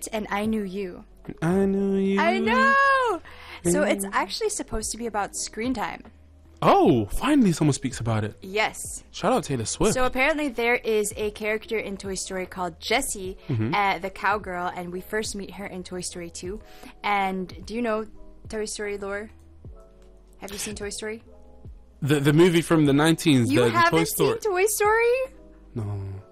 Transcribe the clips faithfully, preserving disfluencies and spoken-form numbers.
It and I Knew You. I knew you. I know! So it's actually supposed to be about screen time. Oh, finally someone speaks about it. Yes. Shout out Taylor Swift. So apparently there is a character in Toy Story called Jessie, Mm-hmm. uh, the cowgirl, and we first meet her in Toy Story two. And do you know Toy Story lore? Have you seen Toy Story? the the movie from the nineties, You the, the haven't Toy Story. seen Toy Story? No.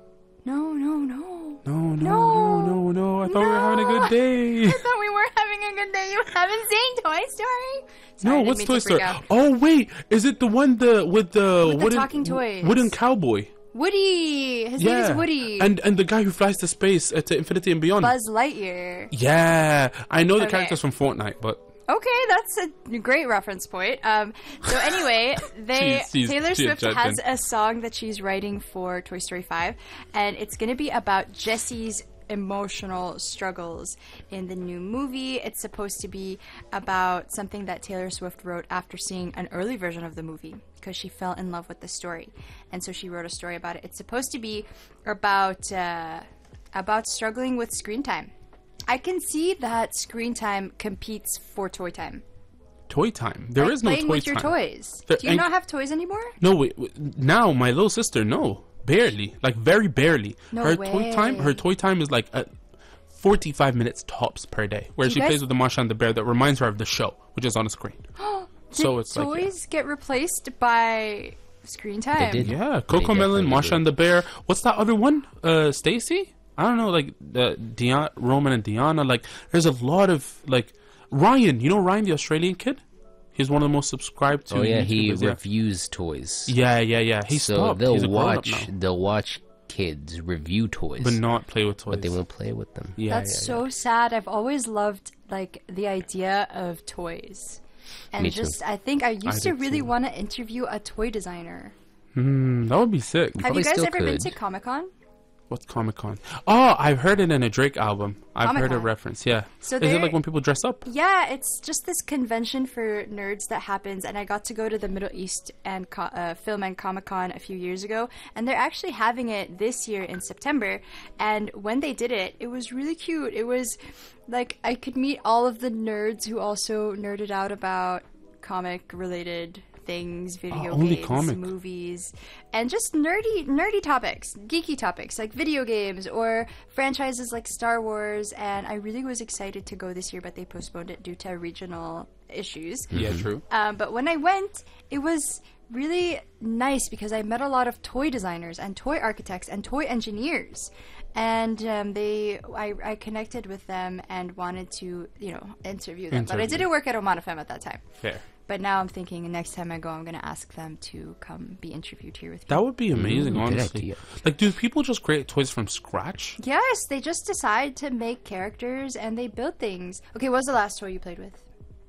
No, no, no. No, no, no, no, no. I thought we were having a good day. I thought we were having a good day. You haven't seen Toy Story? Sorry, I No, didn't what's mean Toy to freak Story? out. Oh, wait. Is it the one the with the, With the wooden, talking toys. wooden cowboy? Woody! His name is Woody. And and the guy who flies to space uh, to infinity and beyond. Buzz Lightyear. Yeah. I know the Okay. characters from Fortnite, but Okay, that's a great reference point. Um, so anyway, they She's- she's- Taylor she's Swift judging. has a song that she's writing for Toy Story five, and it's going to be about Jessie's emotional struggles in the new movie. It's supposed to be about something that Taylor Swift wrote after seeing an early version of the movie because she fell in love with the story, and so she wrote a story about it. It's supposed to be about uh, about struggling with screen time. I can see that screen time competes for toy time. Toy time. There Like is no playing toy with your time. toys. There- Do you and- not have toys anymore? No, wait, wait. Now my little sister, no, barely, like very barely. No her way. toy time, her toy time is like at forty-five minutes tops per day, where Do she you guys- plays with the Masha and the bear that reminds her of the show, which is on the screen. So Did it's like, toys get replaced by screen time? did. yeah, Coco They Melon, definitely Masha did. and the bear. What's that other one? Uh, Stacy? I don't know, like the Dion, Roman and Deanna. Like, there's a lot of like Ryan. You know Ryan, the Australian kid. He's one of the most subscribed to. Oh yeah, he YouTubers, yeah. reviews toys. Yeah, yeah, yeah. He so stopped. they'll He's a grown-up watch now. they'll watch kids review toys, but not play with toys. but they won't play with them. Yeah, That's yeah, so sad. I've always loved like the idea of toys. And Me too. just I think I used to did really too. want to interview a toy designer. yeah. Mm, that would be sick. Have Probably you guys still ever been could. to Comic-Con? What's Comic Con? Oh, I've heard it in a Drake album. I've heard a Comic-Con. reference. Yeah. So is it there- like when people dress up? Yeah, it's just this convention for nerds that happens, and I got to go to the Middle East and co- uh, Film and Comic Con a few years ago, and they're actually having it this year in September. And when they did it, it was really cute. It was like I could meet all of the nerds who also nerded out about comic-related things, video Oh, only games, comic. movies, and just nerdy, nerdy topics, geeky topics like video games or franchises like Star Wars. And I really was excited to go this year, but they postponed it due to regional issues. Yeah, true. Um, but when I went, it was really nice because I met a lot of toy designers and toy architects and toy engineers. And um, they, I, I connected with them and wanted to, you know, interview them. But I Interview. didn't work at Oman F M at that time. Fair. But now I'm thinking next time I go, I'm going to ask them to come be interviewed here with me. That would be amazing, Mm, good honestly. idea. Like, do people just create toys from scratch? Yes, they just decide to make characters and they build things. Okay, what was the last toy you played with?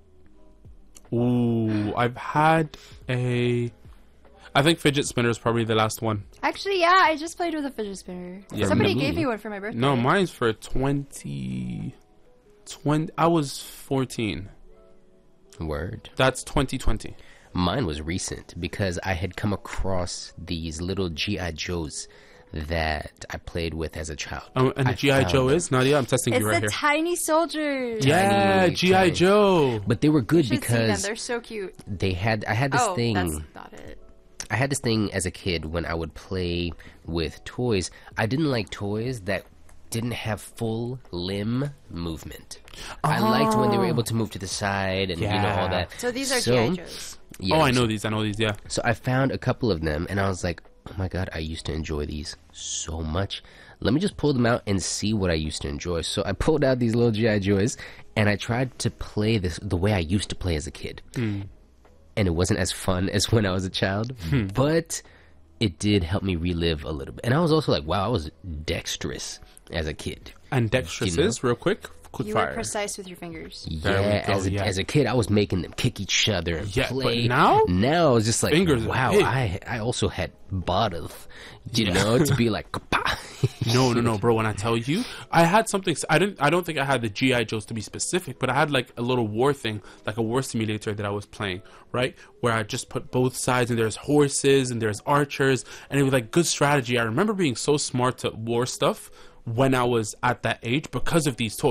Ooh, I've had a. I think fidget spinner is probably the last one. Actually, yeah, I just played with a fidget spinner. Yeah, Somebody me. gave me one for my birthday. No, mine's for twenty. twenty I was fourteen. Word. That's twenty twenty. Mine was recent because I had come across these little G I Joes that I played with as a child. Um, and the I G I found Joe them. is Nadia. I'm testing It's you the right here. tiny soldiers. Yeah, Tiny, G I tiny. Joe. But they were good You should see them. because They're so cute. they had I had this Oh, thing that's not it. I had this thing as a kid when I would play with toys. I didn't like toys that didn't have full limb movement. I liked when they were able to move to the side and you know all Yeah. that. So these are So- G I Joes. Yeah, Oh, I so- know these. I know these. Yeah. So I found a couple of them, and I was like, oh my god, I used to enjoy these so much. Let me just pull them out and see what I used to enjoy. So I pulled out these little G I Joes, and I tried to play this the way I used to play as a kid. And it wasn't as fun as when I was a child, but it did help me relive a little bit. And I was also like, wow, I was dexterous as a kid. And dexterous You know? is real quick. Quick You fire. were precise with your fingers. There we Yeah, go, as a, yeah. as a kid, I was making them kick each other and Yeah, but play. now? now it's just like, Fingers are wow, big. I I also had bodies, you Yeah. know, to be like, "Kapah." No, no, no, bro. When I tell you, I had something. I didn't. I don't think I had the G I Joes to be specific, but I had like a little war thing, like a war simulator that I was playing, right? Where I just put both sides, and there's horses and there's archers, and it was like good strategy. I remember being so smart to war stuff when I was at that age because of these toys.